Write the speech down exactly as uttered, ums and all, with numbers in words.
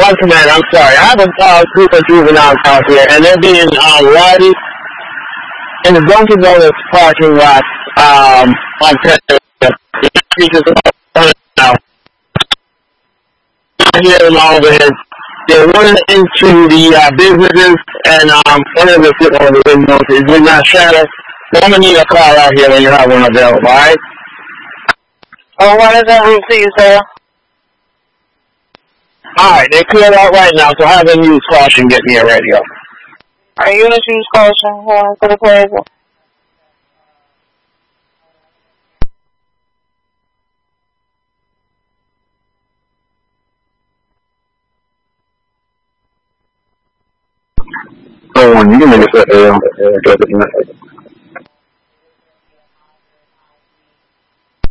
man, I'm sorry. I have a uh, group of juveniles out here, and they're being uh, rowdy in the Dunkin' Donuts parking lot. Um, on now, here and all there. They're running into the uh, businesses, and um, one of the people on the windows is in that shadow. So I'm gonna need a car out here when you have one available, all right? Oh, what is that route to you, sir? Alright, they're cleared out right now, so have them use caution, get me a radio. Are you gonna use caution uh, for the table? Oh, you can make it set there.